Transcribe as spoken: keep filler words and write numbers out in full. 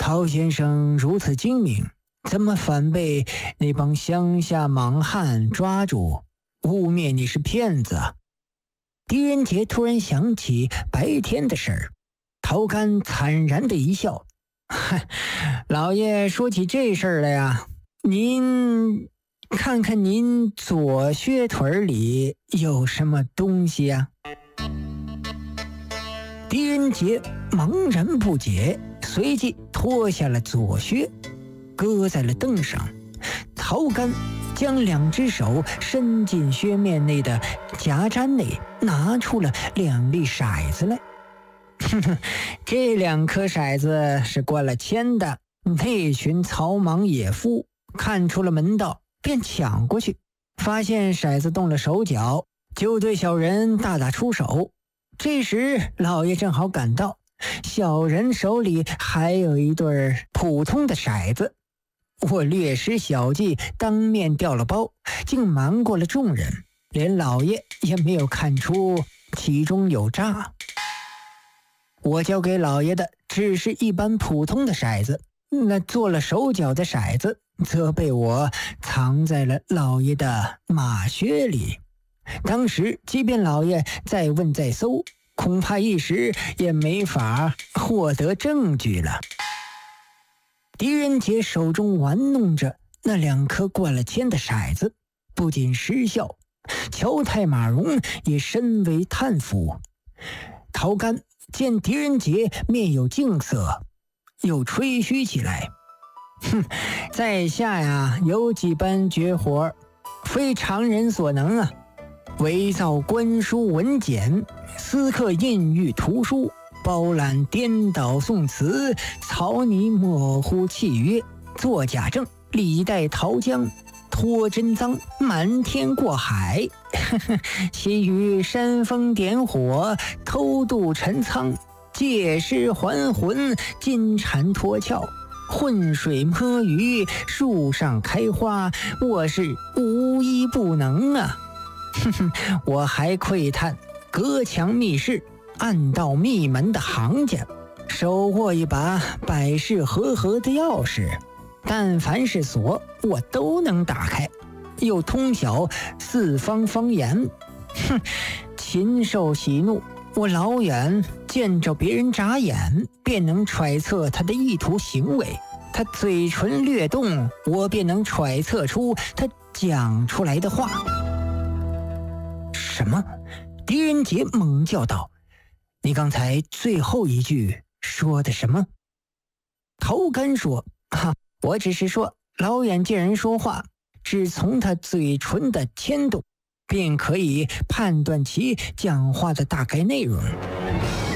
陶先生如此精明，怎么反被那帮乡下莽汉抓住，污蔑你是骗子？狄仁杰突然想起白天的事儿，陶干惨然的一笑：“嗨，老爷说起这事儿来呀，您看看您左靴腿里有什么东西呀？”狄仁杰茫然不解，随即脱下了左靴，搁在了凳上。陶干将两只手伸进靴面内的夹毡内，拿出了两粒骰子来。哼哼，这两颗骰子是灌了铅的。那群草莽野夫看出了门道，便抢过去，发现骰子动了手脚，就对小人大打出手。这时老爷正好赶到，小人手里还有一对普通的骰子。我略施小计，当面调了包，竟瞒过了众人，连老爷也没有看出其中有诈。我交给老爷的只是一般普通的骰子，那做了手脚的骰子则被我藏在了老爷的马靴里。当时即便老爷再问再搜，恐怕一时也没法获得证据了。狄仁杰手中玩弄着那两颗灌了铅的骰子，不仅失笑，乔太马荣也深为叹服。陶干见狄仁杰面有敬色，又吹嘘起来：“哼，在下呀有几般绝活，非常人所能啊！伪造官书文简，私刻印玉图书，包揽颠倒宋词，草拟模糊契约，作假证，李代陶江，脱真赃，瞒天过海，其余煽风点火，偷渡陈仓，借尸还魂，金蝉脱壳，浑水摸鱼，树上开花，我是无一不能啊！哼哼，我还窥探隔墙密室，暗道密门的行家，手握一把百事和合的钥匙，但凡是锁我都能打开，又通晓四方方言。哼，禽兽喜怒，我老远见着别人眨眼，便能揣测他的意图行为。他嘴唇略动，我便能揣测出他讲出来的话。什么？狄仁杰猛叫道：“你刚才最后一句说的什么？”陶干说：“哈、啊，我只是说，老远见人说话，只从他嘴唇的牵动，便可以判断其讲话的大概内容。”